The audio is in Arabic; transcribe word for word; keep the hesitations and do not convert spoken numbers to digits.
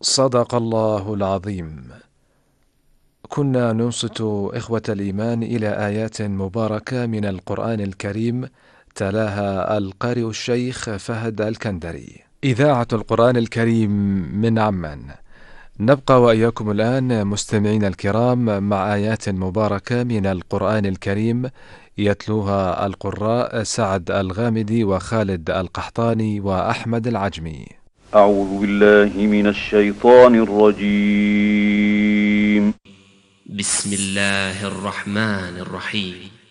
صدق الله العظيم. كنا ننصت إخوة الإيمان إلى آيات مباركة من القرآن الكريم، تلاها القارئ الشيخ فهد الكندري. إذاعة القرآن الكريم من عمان. نبقى وإياكم الآن مستمعين الكرام مع آيات مباركة من القرآن الكريم، يتلوها القراء سعد الغامدي وخالد القحطاني وأحمد العجمي. أعوذ بالله من الشيطان الرجيم. بسم الله الرحمن الرحيم.